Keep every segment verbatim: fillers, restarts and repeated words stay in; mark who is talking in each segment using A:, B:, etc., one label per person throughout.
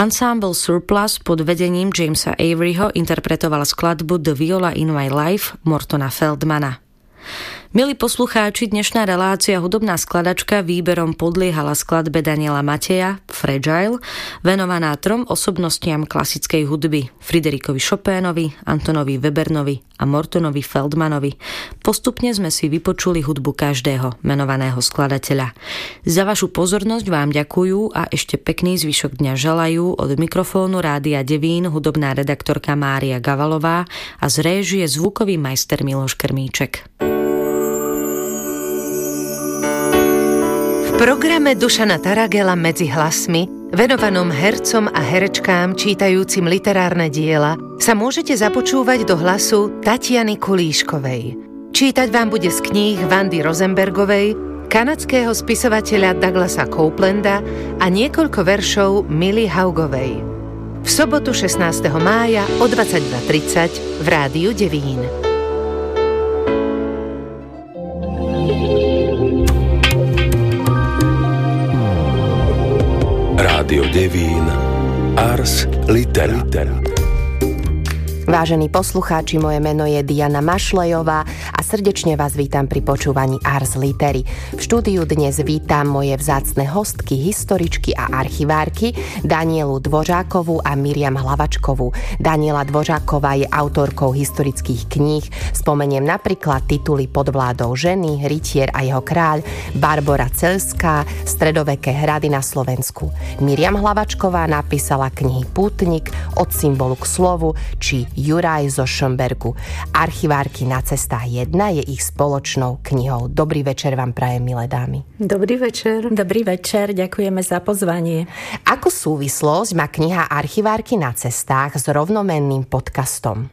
A: Ensemble Surplus pod vedením Jamesa Averyho interpretoval skladbu The Viola in My Life Mortona Feldmana. Milí poslucháči, dnešná relácia Hudobná skladačka výberom podliehala skladbe Daniela Mateja Fragile, venovaná trom osobnostiam klasickej hudby: Friderikovi Chopinovi, Antonovi Webernovi a Mortonovi Feldmanovi. Postupne sme si vypočuli hudbu každého menovaného skladateľa. Za vašu pozornosť vám ďakujú a ešte pekný zvyšok dňa želajú od mikrofónu Rádia Devín hudobná redaktorka Mária Gavalová a z réžie zvukový majster Miloš Krmíček.
B: V programe Dušana Taragela Medzi hlasmi, venovanom hercom a herečkám čítajúcim literárne diela, sa môžete započúvať do hlasu Tatiany Kulíškovej. Čítať vám bude z kníh Vandy Rosenbergovej, kanadského spisovateľa Douglasa Coupelanda a niekoľko veršov Milly Haugovej. V sobotu šestnásteho mája o dvadsaťdva tridsať v Rádiu Devín.
C: Rádio Devín, Ars Litera.
D: Vážení poslucháči, moje meno je Diana Mašlejová a srdečne vás vítam pri počúvaní Ars Litery. V štúdiu dnes vítam moje vzácne hostky, historičky a archivárky Danielu Dvořákovú a Miriam Hlavačkovú. Daniela Dvořáková je autorkou historických kníh. Spomeniem napríklad tituly Pod vládou ženy, Rytier a jeho kráľ, Barbora Celská, Stredoveké hrady na Slovensku. Miriam Hlavačková napísala knihy Pútnik, Od symbolu k slovu či Juraj zo Schönbergu. Archivárky na cestách jedna je ich spoločnou knihou. Dobrý večer vám prajem, milé dámy.
E: Dobrý večer.
F: Dobrý večer, ďakujeme za pozvanie.
D: Akú súvislosť má kniha Archivárky na cestách s rovnomenným podcastom?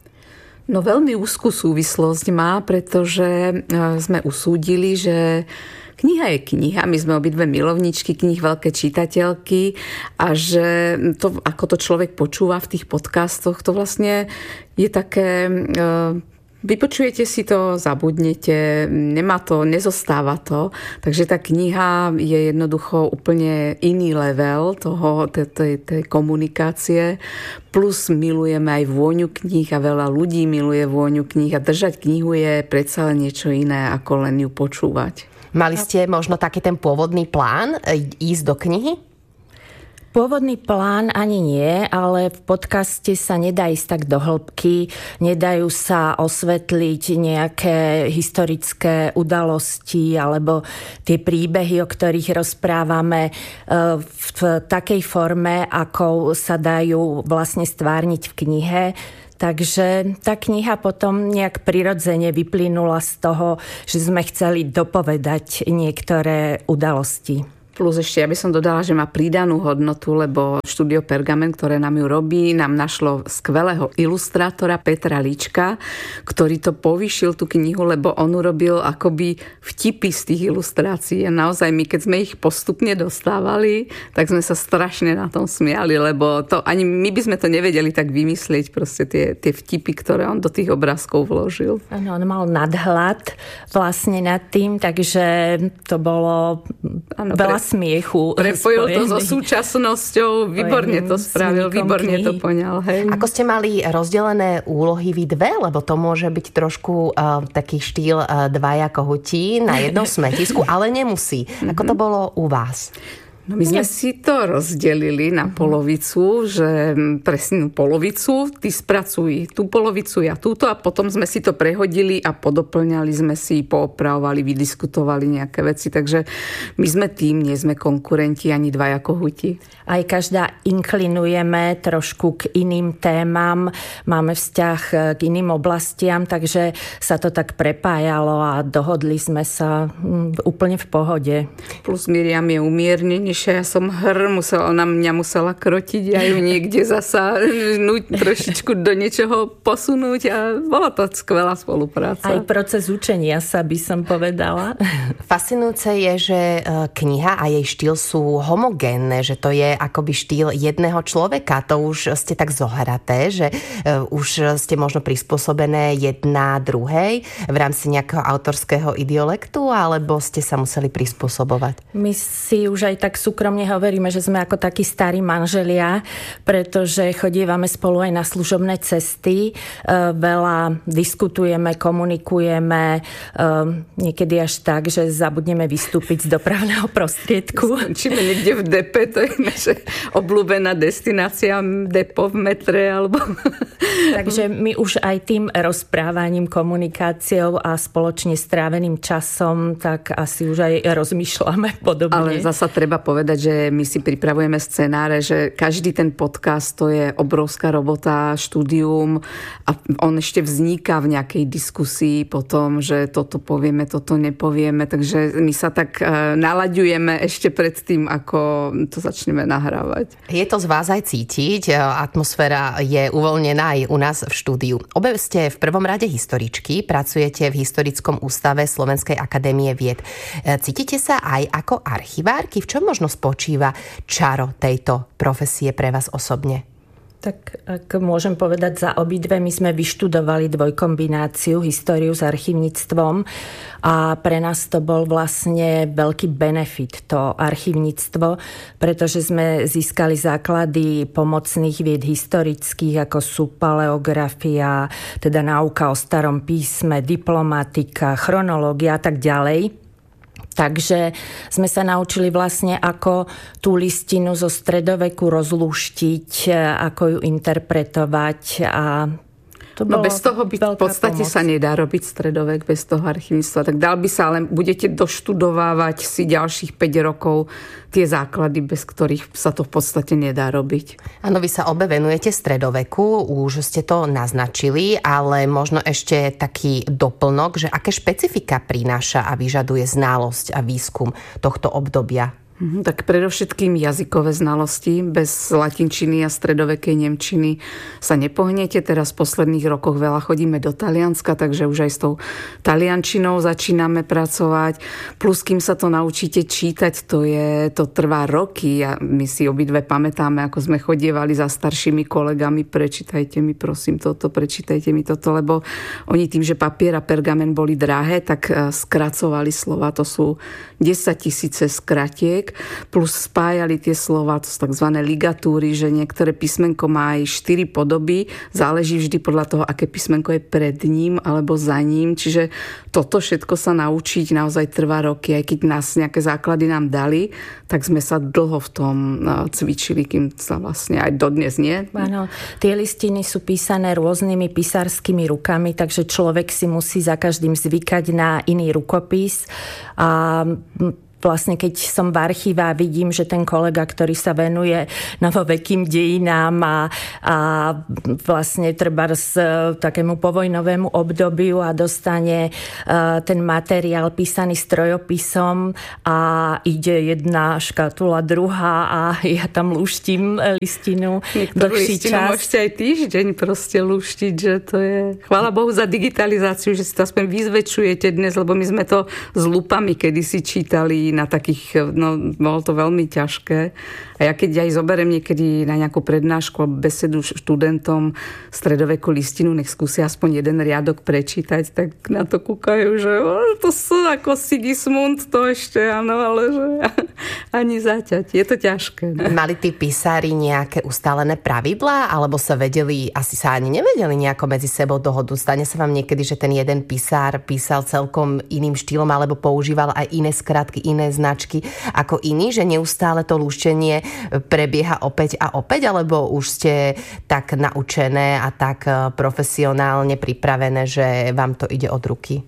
E: No veľmi úzkú súvislosť má, pretože sme usúdili, že kniha je kniha, my sme obidve milovničky kníh, veľké čitateľky a že to, ako to človek počúva v tých podcastoch, to vlastne je také... Vypočujete si to, zabudnete, nemá to, nezostáva to. Takže tá kniha je jednoducho úplne iný level toho, tej, tej, tej komunikácie. Plus milujeme aj vôňu kníh a veľa ľudí miluje vôňu kníh a držať knihu je predsa len niečo iné, ako len ju počúvať.
D: Mali ste možno taký ten pôvodný plán ísť do knihy?
F: Pôvodný plán ani nie, ale v podcaste sa nedá ísť tak do hĺbky, nedajú sa osvetliť nejaké historické udalosti alebo tie príbehy, o ktorých rozprávame v takej forme, ako sa dajú vlastne stvárniť v knihe. Takže tá kniha potom nejak prirodzene vyplynula z toho, že sme chceli dopovedať niektoré udalosti.
E: Plus ešte, ja by som dodala, že má pridanú hodnotu, lebo štúdio Pergamen, ktoré nám ju robí, nám našlo skvelého ilustrátora Petra Líčka, ktorý to povýšil tú knihu, lebo on urobil akoby vtipy z tých ilustrácií. A naozaj my, keď sme ich postupne dostávali, tak sme sa strašne na tom smiali, lebo to, ani my by sme to nevedeli tak vymyslieť, proste tie, tie vtipy, ktoré on do tých obrázkov vložil.
F: Áno, on mal nadhľad vlastne nad tým, takže to bolo ano, veľa smiechu.
E: Prepojil to so súčasnosťou, výborne to spravil, výborne knihy. To poňal. Hej.
D: Ako ste mali rozdelené úlohy vy dve, lebo to môže byť trošku uh, taký štýl uh, dvaja kohutí na jednom smetisku, ale nemusí. Ako to bolo u vás?
E: No my sme si to rozdelili na polovicu, že presnú polovicu, ty spracuj tú polovicu, ja túto a potom sme si to prehodili a podoplňali sme si, poopravovali, vydiskutovali nejaké veci. Takže my sme tým, nie sme konkurenti ani dvaja kohuti.
F: Aj každá inklinujeme trošku k iným témam, máme vzťah k iným oblastiam, takže sa to tak prepájalo a dohodli sme sa úplne v pohode.
E: Plus Miriam je umiernenejšia, ja som hr, musela, ona mňa musela krotiť, ja ju niekde zasa nuť trošičku do niečoho posunúť a bola to skvelá spolupráca.
F: Aj proces učenia sa by som povedala.
D: Fascinujúce je, že kniha a jej štýl sú homogénne, že to je akoby štýl jedného človeka. To už ste tak zohraté, že už ste možno prispôsobené jedna druhej v rámci nejakého autorského idiolektu, alebo ste sa museli prispôsobovať?
F: My si už aj tak súkromne hovoríme, že sme ako takí starí manželia, pretože chodívame spolu aj na služobné cesty. Veľa diskutujeme, komunikujeme, niekedy až tak, že zabudneme vystúpiť z dopravného prostriedku.
E: Skončíme niekde v depe, to je naša obľúbená destinácia, depo v metre, alebo...
F: Takže my už aj tým rozprávaním, komunikáciou a spoločne stráveným časom, tak asi už aj rozmýšľame podobne.
E: Ale zasa treba povedať, že my si pripravujeme scenáre, že každý ten podcast to je obrovská robota, štúdium a on ešte vzniká v nejakej diskusii potom, že toto povieme, toto nepovieme, takže my sa tak nalaďujeme ešte pred tým, ako to začneme nahrávať.
D: Je to z vás aj cítiť, atmosféra je uvoľnená aj u nás v štúdiu. Obe ste v prvom rade historičky, pracujete v Historickom ústave Slovenskej akadémie vied. Cítite sa aj ako archivárky? V čom možno spočíva čaro tejto profesie pre vás osobne?
F: Tak ak môžem povedať za obidve, my sme vyštudovali dvojkombináciu, históriu s archívnictvom a pre nás to bol vlastne veľký benefit, to archívnictvo, pretože sme získali základy pomocných vied historických, ako sú paleografia, teda náuka o starom písme, diplomatika, chronológia a tak ďalej. Takže sme sa naučili vlastne, ako tú listinu zo stredoveku rozlúštiť, ako ju interpretovať a to
E: no bez toho by v podstate
F: pomoc.
E: Sa nedá robiť stredovek, bez toho archívnictva. Tak dal by sa, ale budete doštudovávať si ďalších päť rokov tie základy, bez ktorých sa to v podstate nedá robiť.
D: Áno, vy sa obe venujete stredoveku, už ste to naznačili, ale možno ešte taký doplnok, že aké špecifika prináša a vyžaduje znalosť a výskum tohto obdobia?
E: Tak predovšetkým jazykové znalosti. Bez latinčiny a stredovekej nemčiny sa nepohnete. Teraz v posledných rokoch veľa chodíme do Talianska, takže už aj s tou taliančinou začíname pracovať. Plus, kým sa to naučíte čítať, to, je, to trvá roky. A my si obidve pamätáme, ako sme chodievali za staršími kolegami. Prečítajte mi, prosím, toto, prečítajte mi toto, lebo oni tým, že papier a pergamen boli drahé, tak skracovali slova. To sú desaťtisíce skratiek. Plus spájali tie slova, to sú tzv. Ligatúry, že niektoré písmenko má aj štyri podoby, záleží vždy podľa toho, aké písmenko je pred ním alebo za ním, čiže toto všetko sa naučiť naozaj trvá roky, aj keď nás nejaké základy nám dali, tak sme sa dlho v tom cvičili, kým sa vlastne aj dodnes nie.
F: Áno, tie listiny sú písané rôznymi písarskými rukami, takže človek si musí za každým zvykať na iný rukopis a vlastne keď som v archíve a vidím, že ten kolega, ktorý sa venuje novovekým dejinám a, a vlastne treba z takému povojnovému obdobiu a dostane uh, ten materiál písaný strojopisom a ide jedna škatula, druhá a ja tam lúštim listinu dlhší čas.
E: Môžete aj týždeň proste lúštiť, že to je... Chvála Bohu za digitalizáciu, že si to aspoň vyzväčšujete dnes, lebo my sme to s lupami kedysi čítali na takých, no bolo to veľmi ťažké. A ja keď aj zoberiem niekedy na nejakú prednášku besedu študentom stredovekú listinu, nech skúsia aspoň jeden riadok prečítať, tak na to kúkajú, že to sú ako Sigismund, to ešte, áno, ale že ani zaťať. Je to ťažké.
D: Mali tí písári nejaké ustálené pravidlá, alebo sa vedeli, asi sa ani nevedeli nejako medzi sebou dohodnúť? Stane sa vám niekedy, že ten jeden písár písal celkom iným štýlom, alebo používal aj iné skratky, iné značky ako iní, že neustále to lúštenie prebieha opäť a opäť, alebo už ste tak naučené a tak profesionálne pripravené, že vám to ide od ruky?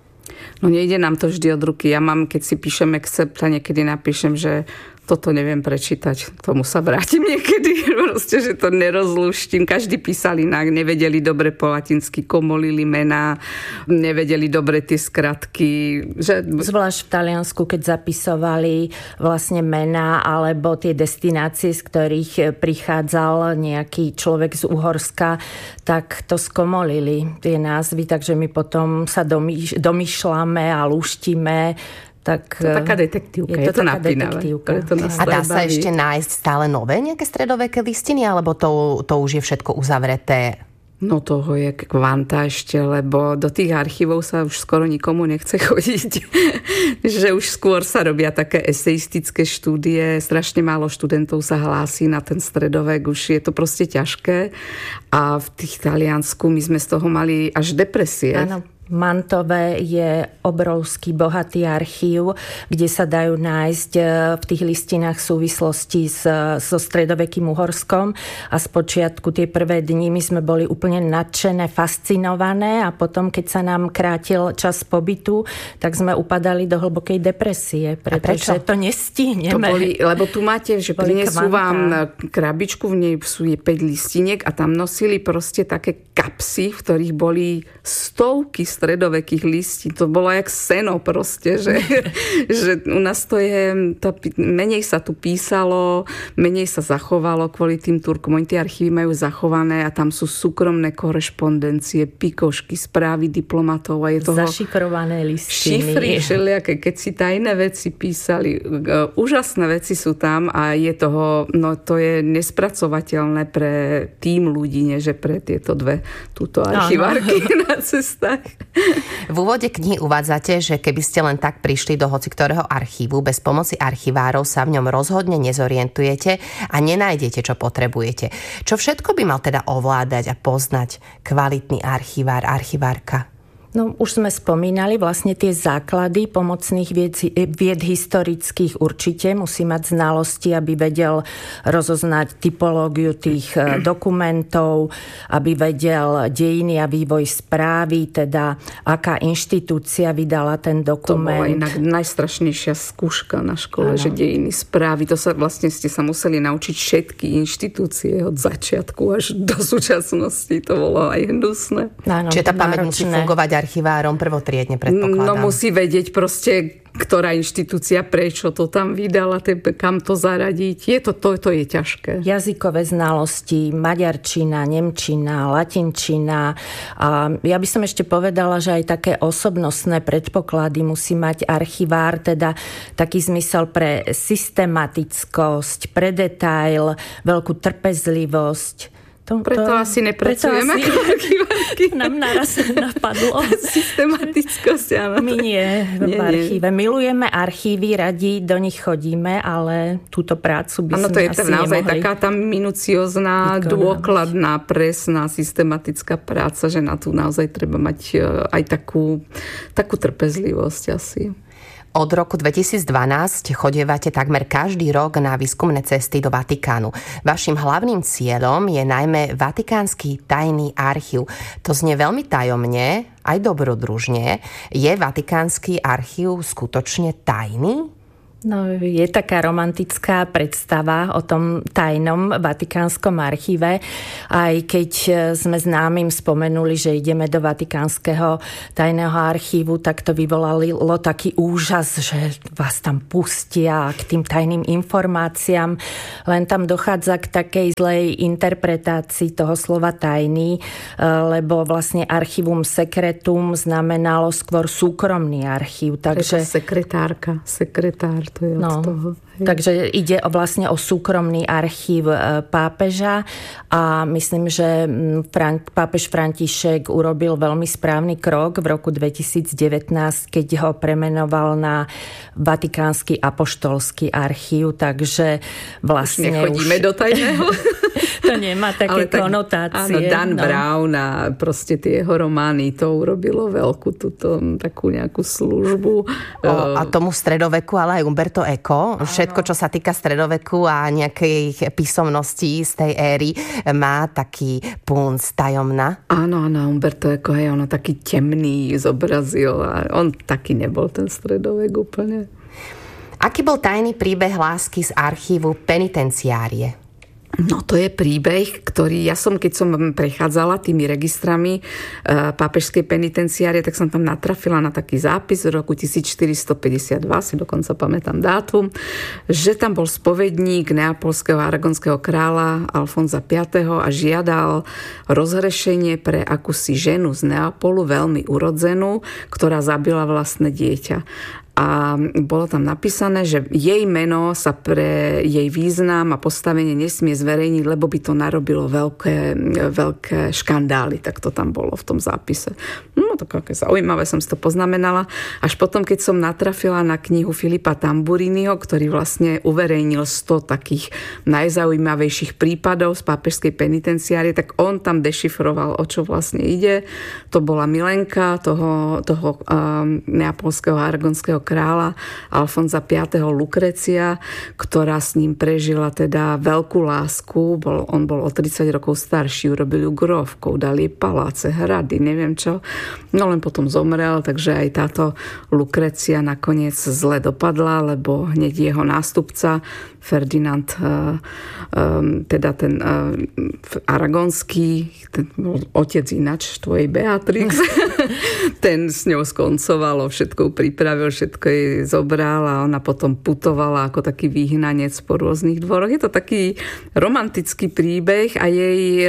E: No nejde nám to vždy od ruky. Ja mám, keď si píšem accept a niekedy napíšem, že toto neviem prečítať. K tomu sa vrátim niekedy. Proste, že to nerozlúštim. Každý písal inak. Nevedeli dobre po latinsky, komolili mená. Nevedeli dobre tie skratky. Že...
F: Zvlášť v Taliansku, keď zapisovali vlastne mená alebo tie destinácie, z ktorých prichádzal nejaký človek z Uhorska, tak to skomolili tie názvy. Takže my potom sa domýš- domýšľame a lúštime. Tak,
E: to je taká detektívka, je to, je to napínavé.
D: A dá sa ešte nájsť stále nové nejaké stredoveké listiny, alebo to, to už je všetko uzavreté?
E: No toho je kvanta ešte, lebo do tých archívov sa už skoro nikomu nechce chodiť. Že už skôr sa robia také eseistické štúdie, strašne málo študentov sa hlási na ten stredovek, už je to proste ťažké. A v tých Taliansku my sme z toho mali až depresie.
F: Áno. Mantove je obrovský, bohatý archív, kde sa dajú nájsť v tých listinách súvislosti so stredovekým Uhorskom a spočiatku tie prvé dni my sme boli úplne nadšené, fascinované a potom, keď sa nám krátil čas pobytu, tak sme upadali do hlbokej depresie, pretože to nestihneme.
E: To boli, lebo tu máte, že prinesú vám krabičku, v nej sú je päť listiniek a tam nosili proste také kapsy, v ktorých boli stovky stredovekých listí. To bolo jak seno proste, že, že u nás to je, to, menej sa tu písalo, menej sa zachovalo kvôli tým Turkom. Oni tie archívy majú zachované a tam sú súkromné korešpondencie, pikošky, správy diplomatov a je toho
F: zašifrované listiny.
E: Šifry všelijaké, keď si tajné veci písali. Úžasné veci sú tam a je toho, no to je nespracovateľné pre tým ľudí, nie že pre tieto dve túto archivárky no, no. na cestách.
D: V úvode knihy uvádzate, že keby ste len tak prišli do hociktorého archívu, bez pomoci archivárov sa v ňom rozhodne nezorientujete a nenájdete, čo potrebujete. Čo všetko by mal teda ovládať a poznať kvalitný archivár, archivárka?
F: No, už sme spomínali vlastne tie základy pomocných vied, vied historických určite. Musí mať znalosti, aby vedel rozoznať typológiu tých dokumentov, aby vedel dejiny a vývoj správy, teda aká inštitúcia vydala ten dokument.
E: To bola inak najstrašnejšia skúška na škole, ano. Že dejiny správy. To sa vlastne ste sa museli naučiť všetky inštitúcie od začiatku až do súčasnosti. To bolo aj hnusné.
D: Ano, čiže tá pamäť musí fungovať archivárom prvotriedne, predpokladám.
E: No musí vedieť proste, ktorá inštitúcia prečo to tam vydala, kam to zaradiť. Je to, to, to je ťažké.
F: Jazykové znalosti, maďarčina, nemčina, latinčina. A ja by som ešte povedala, že aj také osobnostné predpoklady musí mať archivár, teda taký zmysel pre systematickosť, pre detail, veľkú trpezlivosť. To,
E: preto
F: to,
E: asi nepracujeme
F: preto
E: ako archivárky.
F: Nám naraz napadlo.
E: Systematickosť, áno.
F: My nie v nie, archíve. Nie. Milujeme archívy, radi do nich chodíme, ale túto prácu by
E: ano,
F: sme
E: to je
F: asi
E: naozaj
F: nemohli.
E: Taká tá minuciózna, dôkladná, presná, systematická práca, že na tú naozaj treba mať aj takú, takú trpezlivosť asi.
D: Od roku dvetisícdvanásť chodievate takmer každý rok na výskumné cesty do Vatikánu. Vaším hlavným cieľom je najmä Vatikánsky tajný archív. To znie veľmi tajomne, aj dobrodružne. Je Vatikánsky archív skutočne tajný?
F: No, je taká romantická predstava o tom tajnom Vatikánskom archíve. Aj keď sme známym spomenuli, že ideme do Vatikánskeho tajného archívu, tak to vyvolalo taký úžas, že vás tam pustia k tým tajným informáciám. Len tam dochádza k takej zlej interpretácii toho slova tajný, lebo vlastne archívum secretum znamenalo skôr súkromný archív. Takže
E: sekretárka, sekretár. To je
F: no,
E: od toho.
F: Takže ide o, vlastne o súkromný archív pápeža a myslím, že Frank, pápež František urobil veľmi správny krok v roku dvetisícdevätnásť, keď ho premenoval na Vatikánsky apoštolský archív, takže vlastne
E: už nechodíme
F: už...
E: do tajného.
F: To nemá také tak, konotácie.
E: Áno, Dan
F: no.
E: Brown a proste tie jeho romány, to urobilo veľkú túto, takú nejakú službu.
D: O, a tomu stredoveku, ale aj Umberto Eco, áno. Všetko, čo sa týka stredoveku a nejakej písomností z tej éry, má taký punc tajomná.
E: Áno, áno, Umberto Eco, hej, ono taký temný zobrazil a on taký nebol ten stredovek úplne.
D: Aký bol tajný príbeh lásky z archívu penitenciárie?
E: No to je príbeh, ktorý ja som, keď som prechádzala tými registrami pápežskej penitenciárie, tak som tam natrafila na taký zápis v roku tisícštyristopäťdesiatdva, si dokonca pamätám dátum, že tam bol spovedník neapolského a aragonského kráľa Alfonza piateho a žiadal rozhrešenie pre akúsi ženu z Neapolu, veľmi urodzenú, ktorá zabila vlastné dieťa. a bolo tam napísané, že jej meno sa pre jej význam a postavenie nesmie zverejniť, lebo by to narobilo veľké, veľké škandály. Tak to tam bolo v tom zápise. No tak aké zaujímavé, som si to poznamenala. Až potom, keď som natrafila na knihu Filipa Tamburiniho, ktorý vlastne uverejnil sto takých najzaujímavejších prípadov z pápežskej penitenciárie, tak on tam dešifroval, o čo vlastne ide. To bola milenka toho, toho um, neapolského a aragonského kráľa Alfonza piateho. Lukrecia, ktorá s ním prežila teda veľkú lásku. Bol, on bol o tridsať rokov starší, urobil ju grófkou, dali jej paláce, hrady, neviem čo. No len potom zomrel, takže aj táto Lukrecia nakoniec zle dopadla, lebo hneď jeho nástupca Ferdinand, teda ten aragonský, ten otec ináč tvojej Beatrix, ten s ňou skoncoval, všetko pripravil, všetko jej zobral a ona potom putovala ako taký vyhnanec po rôznych dvoroch. Je to taký romantický príbeh a jej,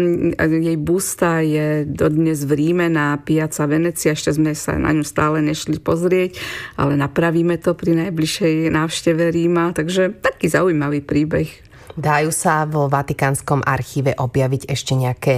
E: jej busta je dodnes v Ríme na Piazza Venezia. Ešte sme sa na ňu stále nešli pozrieť, ale napravíme to pri najbližšej návšteve Ríma. Takže taký zaujímavý príbeh.
D: Dajú sa vo Vatikánskom archíve objaviť ešte nejaké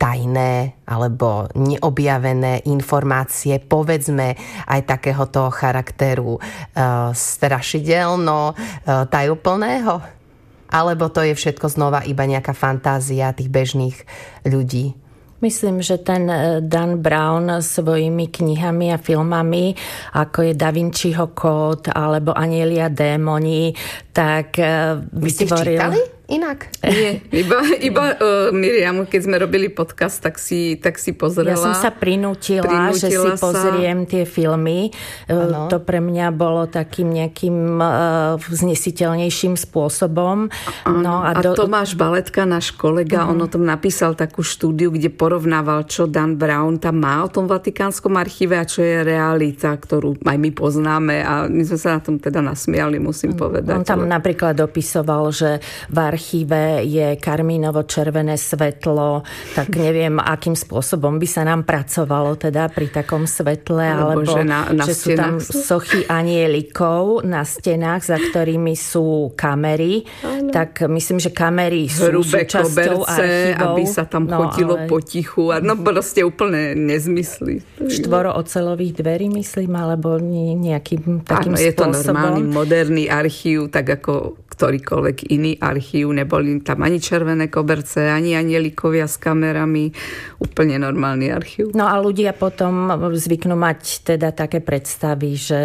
D: tajné alebo neobjavené informácie, povedzme aj takéhoto charakteru e, strašidelno e, tajúplného? Alebo to je všetko znova iba nejaká fantázia tých bežných ľudí?
F: Myslím, že ten Dan Brown svojimi knihami a filmami, ako je Da Vinciho kód alebo Anjelia démoni, tak vytvoril...
D: Vy ste ich čítali inak?
E: Nie, iba, iba uh, Miriam, keď sme robili podcast, tak si, tak si pozrela.
F: Ja som sa prinútila, prinútila že si sa... pozriem tie filmy. Ano. To pre mňa bolo takým nejakým uh, znesiteľnejším spôsobom.
E: No, a, a do... Tomáš Baletka, náš kolega, uh-huh. on o tom napísal takú štúdiu, kde porovnával, čo Dan Brown tam má o tom Vatikánskom archíve a čo je realita, ktorú aj my poznáme a my sme sa na tom teda nasmiali, musím povedať.
F: On tam ale... napríklad opisoval, že v archíve je karmínovo-červené svetlo, tak neviem, akým spôsobom by sa nám pracovalo teda pri takom svetle, alebo, alebo že, na, na že sú tam sú... sochy anielikov na stenách, za ktorými sú kamery. Ano. Tak myslím, že kamery sú
E: hrubé
F: súčasťou
E: koberce,
F: archívov.
E: Aby sa tam no, chodilo ale... potichu. No proste úplne nezmysly.
F: Štvoro oceľových dverí, myslím, alebo nejakým takým
E: áno, je to
F: spôsobom.
E: Normálny, moderný archív, tak ako ktorýkoľvek iný archív. Neboli tam ani červené koberce, ani anielikovia s kamerami. Úplne normálny archív.
F: No a ľudia potom zvyknú mať teda také predstavy, že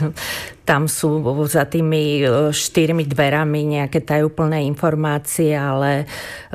F: tam sú za tými štyrmi dverami nejaké tajúplné informácie, ale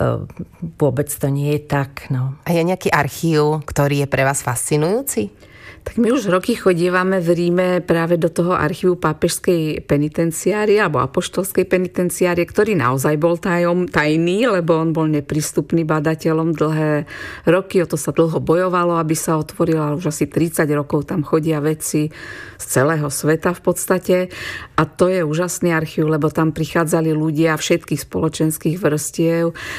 F: vôbec to nie je tak. No.
D: A je nejaký archív, ktorý je pre vás fascinujúci?
E: Tak my už roky chodívame v Ríme práve do toho archívu pápežskej penitenciárie alebo apoštolskej penitenciárie, ktorý naozaj bol tajom, tajný, lebo on bol neprístupný badateľom dlhé roky. O to sa dlho bojovalo, aby sa otvorila. Už asi tridsať rokov tam chodia vedci z celého sveta v podstate. A to je úžasný archív, lebo tam prichádzali ľudia všetkých spoločenských vrstiev